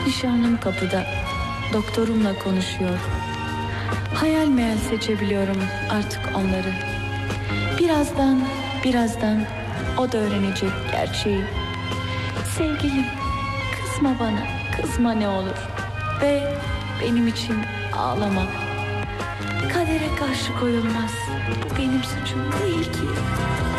Nişanlım kapıda, doktorumla konuşuyor. Hayal meyal seçebiliyorum artık onları. Birazdan o da öğrenecek gerçeği. Sevgilim, kızma bana, kızma ne olur. Ve benim için ağlama. Kadere karşı koyulmaz. Bu benim suçum değil ki.